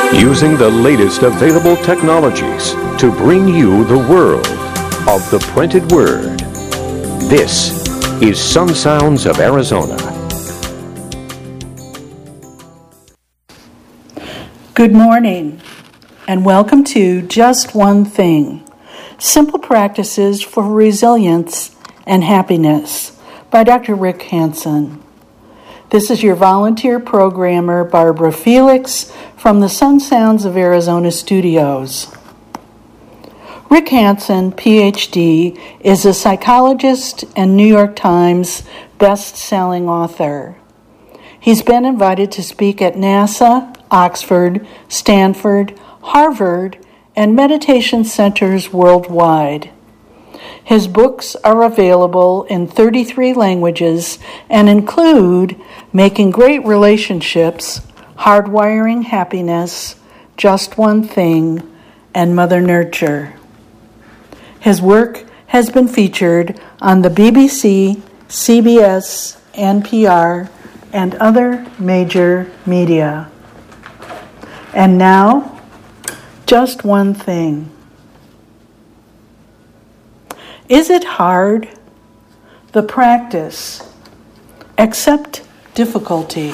Using the latest available technologies to bring you the world of the printed word. This is Sun Sounds of Arizona. Good morning, and welcome to Just One Thing, Simple Practices for Resilience and Happiness by Dr. Rick Hansen. This is your volunteer programmer, Barbara Felix, from the Sun Sounds of Arizona studios. Rick Hansen, PhD, is a psychologist and New York Times best-selling author. He's been invited to speak at NASA, Oxford, Stanford, Harvard, and meditation centers worldwide. His books are available in 33 languages and include Making Great Relationships, Hardwiring Happiness, Just One Thing, and Mother Nurture. His work has been featured on the BBC, CBS, NPR, and other major media. And now, just one thing. Is it hard? The practice. Accept difficulty.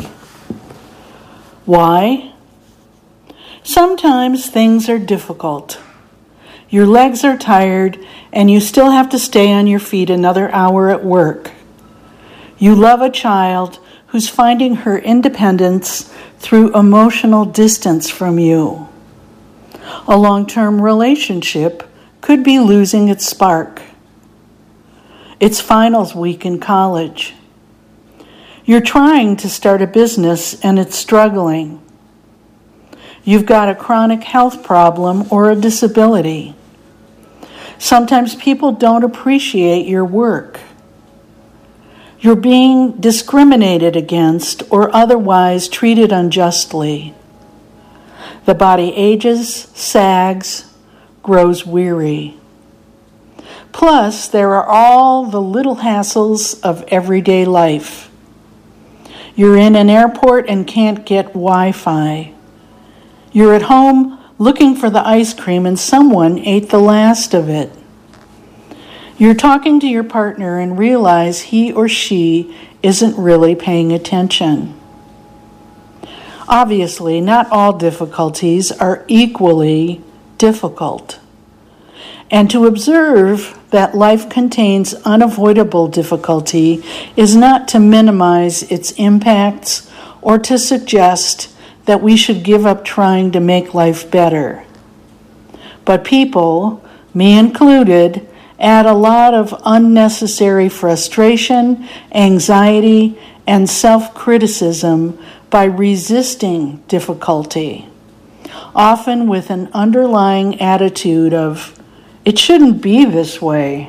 Why? Sometimes things are difficult. Your legs are tired and you still have to stay on your feet another hour at work. You love a child who's finding her independence through emotional distance from you. A long-term relationship could be losing its spark. It's finals week in college. You're trying to start a business and it's struggling. You've got a chronic health problem or a disability. Sometimes people don't appreciate your work. You're being discriminated against or otherwise treated unjustly. The body ages, sags, grows weary. Plus, there are all the little hassles of everyday life. You're in an airport and can't get Wi-Fi. You're at home looking for the ice cream and someone ate the last of it. You're talking to your partner and realize he or she isn't really paying attention. Obviously, not all difficulties are equally difficult. And to observe that life contains unavoidable difficulty is not to minimize its impacts or to suggest that we should give up trying to make life better. But people, me included, add a lot of unnecessary frustration, anxiety, and self-criticism by resisting difficulty, often with an underlying attitude of, it shouldn't be this way.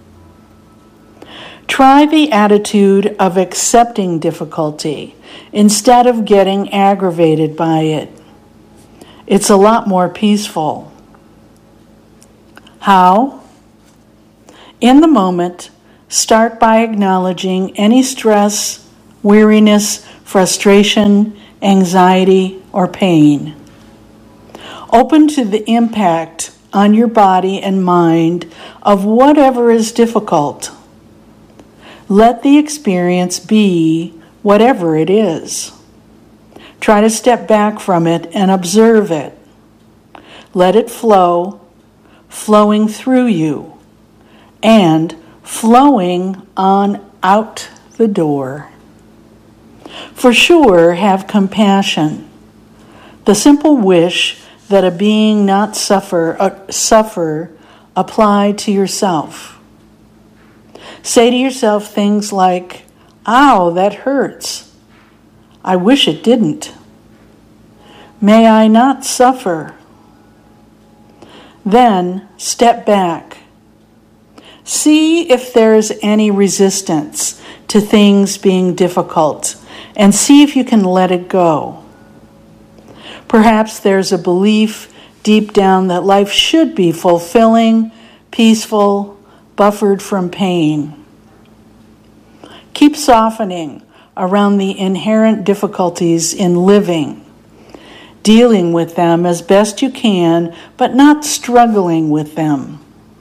Try the attitude of accepting difficulty instead of getting aggravated by it. It's a lot more peaceful. How? In the moment, start by acknowledging any stress, weariness, frustration, anxiety, or pain. Open to the impact on your body and mind of whatever is difficult. Let the experience be whatever it is. Try to step back from it and observe it. Let it flow, flowing through you, and flowing on out the door. For sure, have compassion. The simple wish that a being not suffer apply to yourself. Say to yourself things like, ow, that hurts. I wish it didn't. May I not suffer. Then step back. See if there's any resistance to things being difficult and see if you can let it go. Perhaps there's a belief deep down that life should be fulfilling, peaceful, buffered from pain. Keep softening around the inherent difficulties in living dealing with them as best you can, but not struggling with them.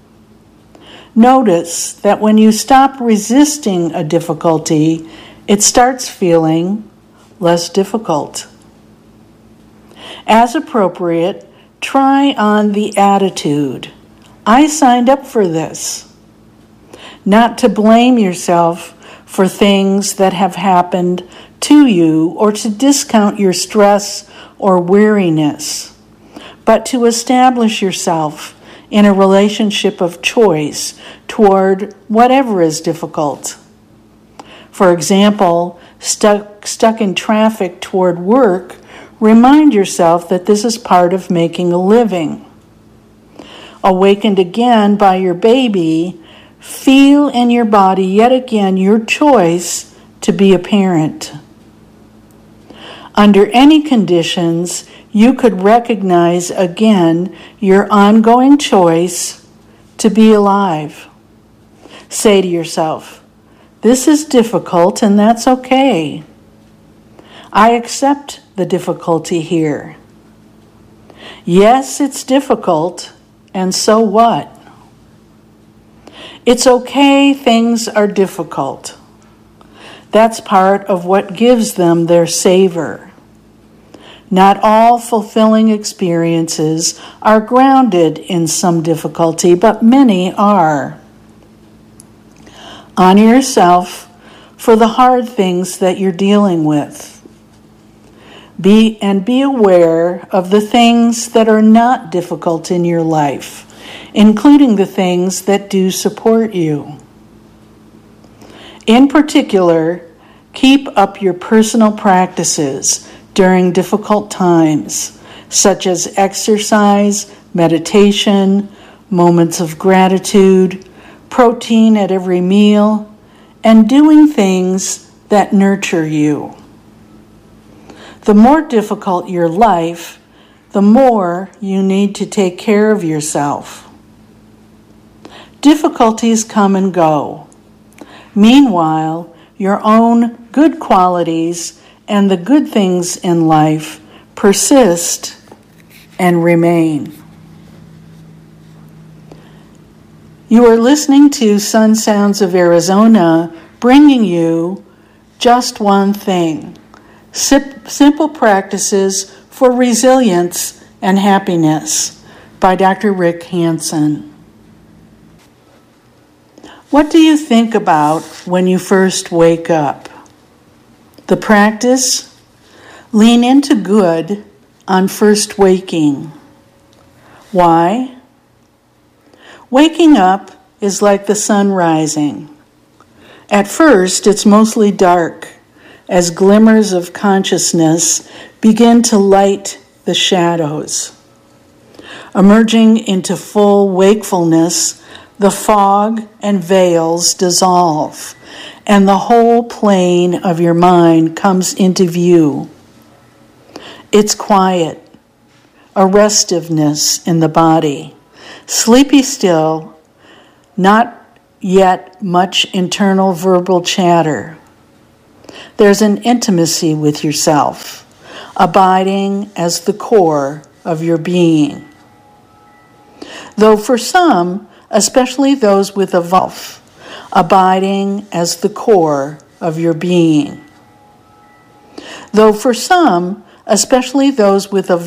Notice that when you stop resisting a difficulty, it starts feeling less difficult. As appropriate, try on the attitude, I signed up for this. Not to blame yourself for things that have happened to you or to discount your stress or weariness, but to establish yourself in a relationship of choice toward whatever is difficult. For example, stuck in traffic toward work, remind yourself that this is part of making a living. Awakened again by your baby, feel in your body yet again your choice to be a parent. Under any conditions, you could recognize again your ongoing choice to be alive. Say to yourself, this is difficult and that's okay. I accept the difficulty here. Yes, it's difficult, and so what? It's okay things are difficult. That's part of what gives them their savor. Not all fulfilling experiences are grounded in some difficulty, but many are. Honor yourself for the hard things that you're dealing with. Be aware of the things that are not difficult in your life, including the things that do support you. In particular, keep up your personal practices during difficult times, such as exercise, meditation, moments of gratitude, protein at every meal, and doing things that nurture you. The more difficult your life, the more you need to take care of yourself. Difficulties come and go. Meanwhile, your own good qualities and the good things in life persist and remain. You are listening to Sun Sounds of Arizona, bringing you Just One Thing. Simple Practices for Resilience and Happiness by Dr. Rick Hanson. What do you think about when you first wake up? The practice? Lean into good on first waking. Why? Waking up is like the sun rising. At first, it's mostly dark, as glimmers of consciousness begin to light the shadows. Emerging into full wakefulness, the fog and veils dissolve, and the whole plane of your mind comes into view. It's quiet, a restiveness in the body, sleepy still, not yet much internal verbal chatter. There's an intimacy with yourself, abiding as the core of your being. Though for some, especially those with a vulf, abiding as the core of your being. Though for some, especially those with a